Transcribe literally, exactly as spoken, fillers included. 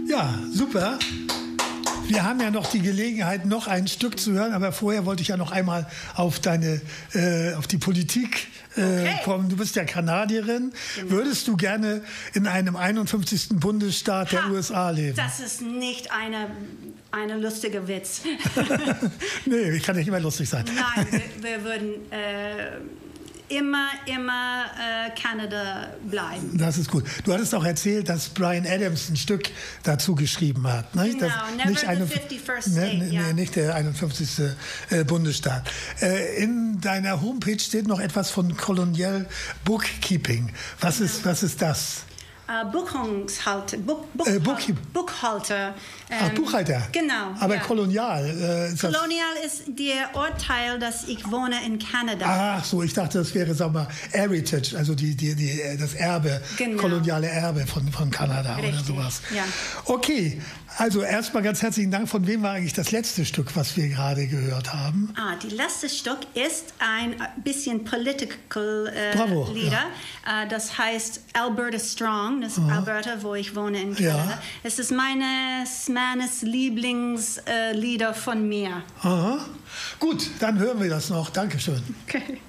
Ja, super. Wir haben ja noch die Gelegenheit, noch ein Stück zu hören, aber vorher wollte ich ja noch einmal auf deine, äh, auf die Politik äh, okay. kommen. Du bist ja Kanadierin. Genau. Würdest du gerne in einem einundfünfzigsten Bundesstaat der ha, U S A leben? Das ist nicht eine, eine lustige Witz. Nee, ich kann nicht immer lustig sein. Nein, wir, wir würden äh, immer, immer äh, Kanada bleiben. Das ist gut. Du hattest auch erzählt, dass Bryan Adams ein Stück dazu geschrieben hat. Nicht? Genau, das, never nicht the eine, fifty-first ne, state. ne, Ja. Nicht der einundfünfzigste Äh, Bundesstaat. Äh, in deiner Homepage steht noch etwas von Colonial Bookkeeping. Was, ist, was ist das? Uh, Buchhalter, Buch, Buch, Äh, Buchkeep- Buchhalter. Ach, ähm, Buchhalter. Genau. Aber ja. kolonial. Äh, ist das, Kolonial ist der Urteil, dass ich wohne in Kanada. ach so, ich dachte, das wäre, sag mal, Heritage, also die, die, die, das Erbe, Genau. koloniale Erbe von, von Kanada. Richtig, oder sowas. ja. Okay, also erstmal ganz herzlichen Dank. Von wem war eigentlich das letzte Stück, was wir gerade gehört haben? Ah, die letzte Stück ist ein bisschen political äh, Bravo, Lieder. Äh, das heißt Alberta Strong, das ist Alberta, wo ich wohne in Kanada. Ja. Es ist meines, meines Lieblingslieder äh, Lieder von mir. Aha. Gut, dann hören wir das noch. Dankeschön. Okay.